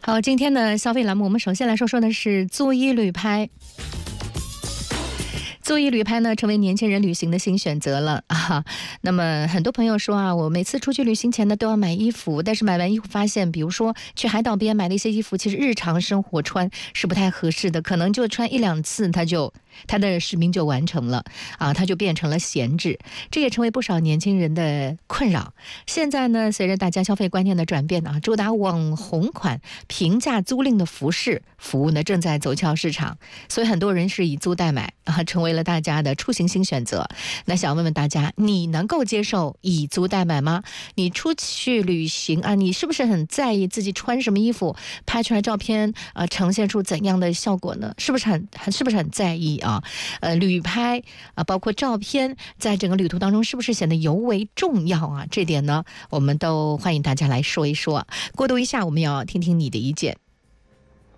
好，今天的消费栏目，我们首先来说说的是租衣旅拍。租衣旅拍呢，成为年轻人旅行的新选择了啊。那么很多朋友说啊，我每次出去旅行前呢，都要买衣服，但是买完衣服发现，比如说去海岛边买的一些衣服，其实日常生活穿是不太合适的，可能就穿一两次，它的使命就完成了啊，它就变成了闲置，这也成为不少年轻人的困扰。现在呢，随着大家消费观念的转变啊，主打网红款、平价租赁的服饰服务呢，正在走俏市场，所以很多人是以租代买啊，成为了大家的出行新选择。那想问问大家，你能够接受以租代买吗？你出去旅行啊，你是不是很在意自己穿什么衣服，拍出来照片呈现出怎样的效果呢？是不是很在意啊？旅拍啊，包括照片，在整个旅途当中是不是显得尤为重要啊？这点呢，我们都欢迎大家来说一说，过渡一下，我们要听听你的意见。